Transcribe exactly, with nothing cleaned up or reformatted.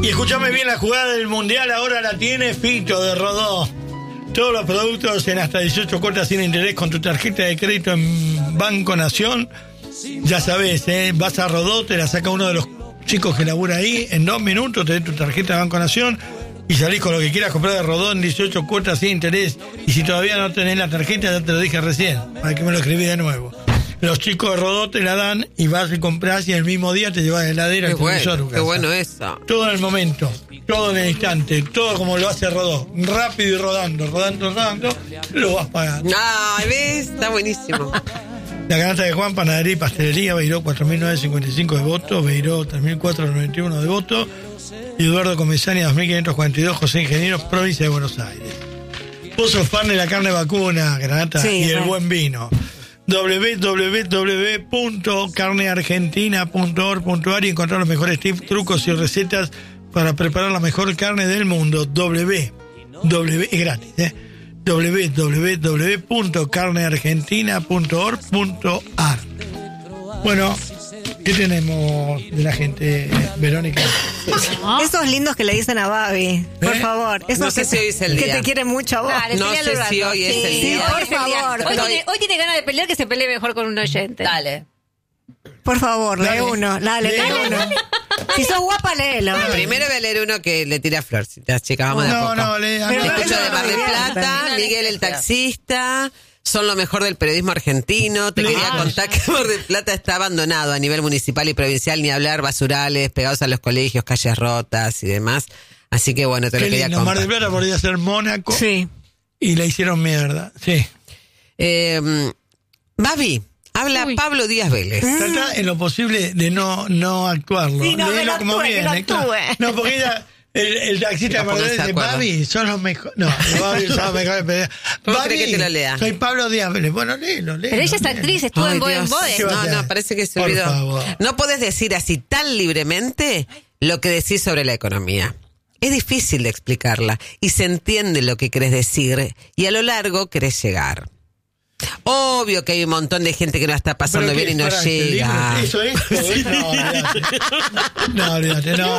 Y escúchame bien, la jugada del Mundial ahora la tiene Fito de Rodó. Todos los productos en hasta dieciocho cuotas sin interés con tu tarjeta de crédito en Banco Nación. Ya sabes, ¿eh? Vas a Rodó, te la saca uno de los chicos que labura ahí. En dos minutos te da tu tarjeta de Banco Nación y salís con lo que quieras comprar de Rodó en dieciocho cuotas sin interés. Y si todavía no tenés la tarjeta, ya te lo dije recién, para que me lo escribí de nuevo. Los chicos de Rodó te la dan y vas y compras y el mismo día te llevas heladera. Qué y televisor. bueno, qué bueno eso. Todo en el momento, todo en el instante, todo como lo hace Rodó. Rápido y rodando, rodando, rodando, lo vas pagando. Ah, ¿ves? Está buenísimo. La canasta de Juan, panadería y pastelería, Beiró cuatro mil novecientos cincuenta y cinco de voto, Beiró tres mil cuatrocientos noventa y uno de voto, y Eduardo Comesani dos mil quinientos cuarenta y dos, José Ingenieros, provincia de Buenos Aires. Vos sos fan de la carne vacuna, Granata, sí, y el bueno. buen vino. doble u doble u doble u punto carne argentina punto org punto a r y encontrar los mejores tips, trucos y recetas para preparar la mejor carne del mundo. W, W, es gratis, ¿eh? doble u doble u doble u punto carne argentina punto org punto a r. Bueno, ¿qué tenemos de la gente, Verónica? Esos lindos que le dicen a Babi, por ¿Eh? favor. Esos No sé que, si hoy es el que día. te quieren mucho a vos. Dale, No pelealo sé un si rato. hoy es el Sí, día. hoy Por es el día. favor. Hoy Estoy- tiene, hoy tiene ganas de pelear, que se pelee mejor con un oyente. Dale. Por favor, lee Dale. uno. Dale, lee Dale, uno. Si sos guapa, léelo. Primero voy a leer uno que le tira florcitas, chicas, vamos de a No, poco. no, le, Pero Te no, escucho no, de Mar del no, Plata, no, no, Miguel el no, taxista, son lo mejor del periodismo argentino. Te quería contar que Mar del Plata está abandonado a nivel municipal y provincial, ni hablar, basurales, pegados a los colegios, calles rotas y demás. Así que bueno, te Qué lo quería lindo, Mar del contar. Plata podría ser Mónaco Sí. y la hicieron mierda. Sí. Eh, Babi, habla Uy. Pablo Díaz Vélez. Trata en lo posible de no, no actuarlo. Sí, no, que Léelo no como actúe, que viene, no claro. actúe. No, porque ella, el, el taxista de No, Mar del pónganse Plata de dice, acuerdo. Babi, son los mejores. No, Babi son los mejores. Pero- ¿Cómo Babi, cree que te lo lea? Soy Pablo Díaz Vélez. Bueno, léelo, léelo. Pero ella es léelo. actriz, estuvo Ay, en Boden Dios. Boden. ¿Qué va a No, hacer? no, parece que se Por olvidó. favor. No podés decir así tan libremente lo que decís sobre la economía. Es difícil de explicarla y se entiende lo que querés decir y a lo largo querés llegar. Obvio que hay un montón de gente que no está pasando ¿Pero bien qué? y no Pará, ¿este llega. libro? ¿Eso es? ¿Todo eso? No, olvídate. No, olvídate, no.